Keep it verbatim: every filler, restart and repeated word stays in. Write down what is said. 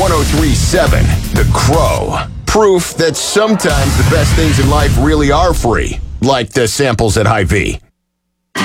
three point seven, The Crow. Proof that sometimes the best things in life really are free, like the samples at Hy-Vee.